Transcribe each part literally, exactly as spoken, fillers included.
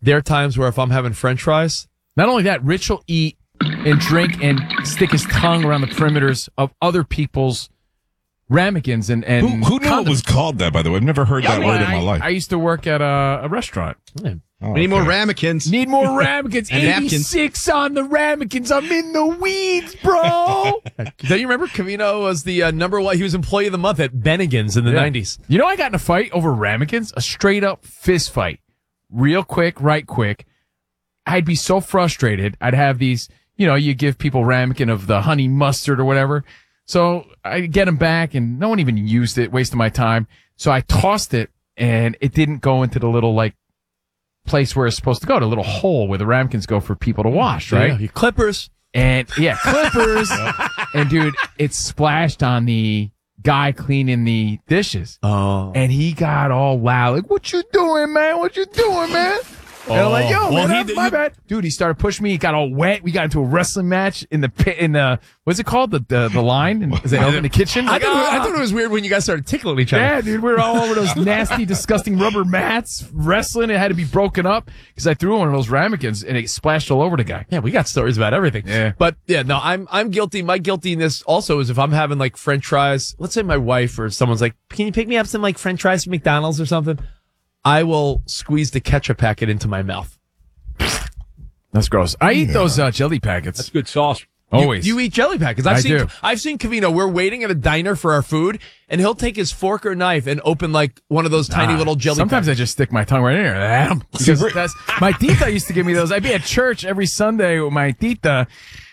there are times where if I'm having French fries, not only that, Rich will eat and drink and stick his tongue around the perimeters of other people's ramekins and, and who, who knew condoms. it was called that, by the way? I've never heard Yeah, that well, word in I, my life. I used to work at a, a restaurant. yeah. Oh, We need okay. more ramekins. Need more ramekins. And napkins. eighty-six on the ramekins. I'm in the weeds, bro. Don't you remember Cavino was the uh, number one? He was employee of the month at Bennigan's in the Yeah. nineties. You know, I got in a fight over ramekins, a straight up fist fight. Real quick, right quick. I'd be so frustrated. I'd have these, you know, you give people ramekin of the honey mustard or whatever. So I get them back and no one even used it, wasting my time. So I tossed it and it didn't go into the little like place where it's supposed to go, the little hole where the ramekins go for people to wash, right? Yeah, your clippers. And yeah, clippers. And dude, it splashed on the guy cleaning the dishes. Oh. And he got all loud, like, what you doing, man? What you doing, man? And I'm like, yo, Well, man, he that's did- my bad. Dude, he started pushing me. He got all wet. We got into a wrestling match in the pit, in the, what's it called? The, the, the line? In, is it over in the kitchen? I Like, thought, it was- I ah. thought it was weird when you guys started tickling each other. Yeah, dude, we were all over those nasty, disgusting rubber mats wrestling. It had to be broken up because I threw one of those ramekins and it splashed all over the guy. Yeah, we got stories about everything. Yeah. But yeah, no, I'm I'm guilty. My guiltiness also is if I'm having like French fries, let's say my wife or someone's like, can you pick me up some like French fries from McDonald's or something? I will squeeze the ketchup packet into my mouth. That's gross. I eat those uh, jelly packets. Good sauce. Always. You, you eat jelly packets. I've I seen do. I've seen Cavino. We're waiting at a diner for our food, and he'll take his fork or knife and open like one of those tiny Ah, little jelly Sometimes packets. I just stick my tongue right in there. Ahem. Because that's, my tita used to give me those. I'd be at church every Sunday with my tita,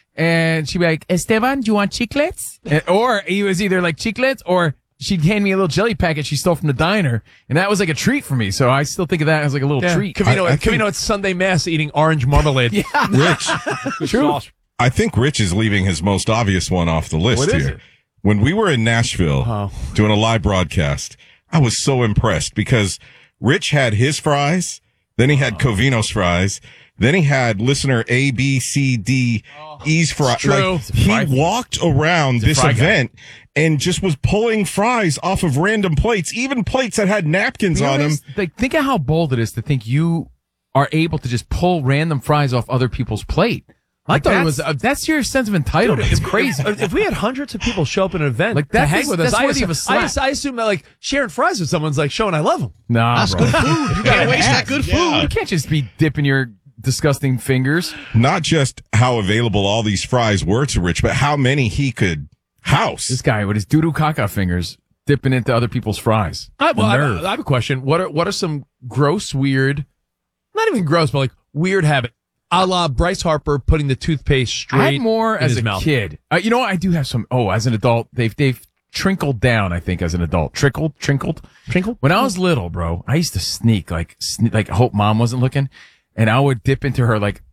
and she'd be like, Esteban, do you want chiclets? And- or he was either like chiclets, or she'd hand me a little jelly packet she stole from the diner, and that was like a treat for me. So I still think of that as like a little Yeah. treat. Cavino, I- I Cavino at Sunday Mass eating orange marmalade. yeah, Rich, Good sauce. I think Rich is leaving his most obvious one off the list What is here. it? When we were in Nashville Oh. doing a live broadcast, I was so impressed because Rich had his fries, then he had Covino's fries, then he had listener A, B, C, D, E's fries. true. Like, He's a fry he walked around this fry guy. event and just was pulling fries off of random plates, even plates that had napkins You on them. realize, like, think of how bold it is to think you are able to just pull random fries off other people's plate. I Like, thought it that's, was uh, that's your sense of entitlement. It's crazy. If, if we had hundreds of people show up at an event Like, to that hang is- with us, that's I, worthy assume, of a slap. I, as- I assume that like sharing fries with someone's like showing I love them. Nah, That's bro. good food. You gotta waste that good food. You can't just be dipping your disgusting fingers. Not just how available all these fries were to Rich, but how many he could house. This guy with his doo-doo caca fingers dipping into other people's fries. I, well, The I, nerve. I have a question. What are what are some gross, weird, not even gross, but like weird habit, a la Bryce Harper putting the toothpaste straight I had more in as his a mouth. kid. Uh, you know what? I do have some. Oh, as an adult, they've they've trickled down. I think as an adult, trickled, trinkled, Trinkle? When I was little, bro, I used to sneak like sne- like hope mom wasn't looking, and I would dip into her like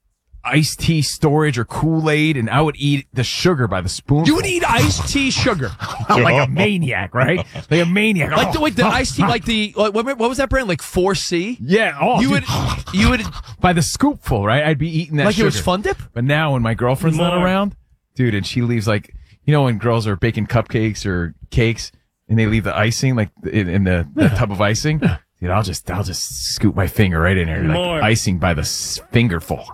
iced tea storage or Kool-Aid, and I would eat the sugar by the spoonful. You would eat iced tea sugar. like a maniac, right? Like a maniac. Like the, Oh, wait, the oh, iced tea, like the, like, what, what was that brand? Like four C? yeah. Oh, You dude. would, you would, by the scoopful, right? I'd be eating that like sugar. it was Fun Dip? But now when my girlfriend's not More. around, dude, and she leaves like, you know, when girls are baking cupcakes or cakes and they leave the icing like in, in the, the tub of icing, dude, I'll just, I'll just scoop my finger right in there, like More. icing by the s- fingerful.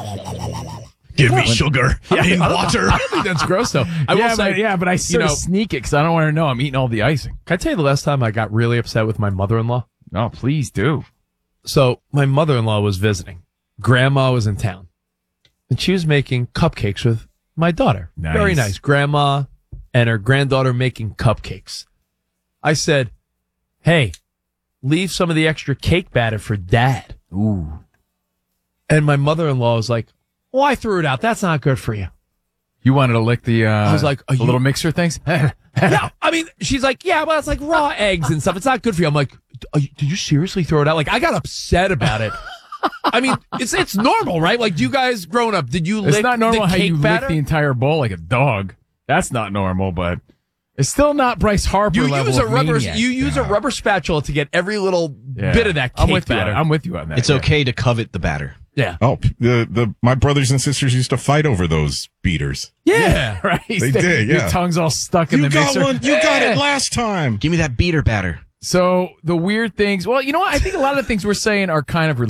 Give me sugar. I mean water. I don't think that's gross though. I yeah, will say, but, yeah, but I sort know- of sneak it because I don't want her to know I'm eating all the icing. can I tell you the last time I got really upset with my mother-in-law? Oh, please do. So my mother-in-law was visiting. Grandma was in town. And she was making cupcakes with my daughter. Nice. Very nice. Grandma and her granddaughter making cupcakes. I said, hey, leave some of the extra cake batter for dad. Ooh. And my mother-in-law was like, oh, I threw it out. That's not good for you. You wanted to lick the, uh, I was like, are the you- little mixer things? Yeah, I mean, she's like, yeah, well, it's like raw eggs and stuff. It's not good for you. I'm like, are you, did you seriously throw it out? Like, I got upset about it. I mean, it's it's normal, right? Like, you guys growing up, did you It's lick not normal the how cake you batter? lick the entire bowl like a dog. That's not normal, but it's still not Bryce Harper You level use a of rubber maniac. you use a rubber spatula to get every little Yeah. bit of that cake I'm with batter. you. I'm with you on that. It's yeah. okay to covet the batter. yeah. Oh, the, the, my brothers and sisters used to fight over those beaters. Yeah. Right? They did, Your yeah. tongue's all stuck in You the got mixer. one. You got it last time. Give me that beater batter. So the weird things. Well, you know what? I think a lot of the things we're saying are kind of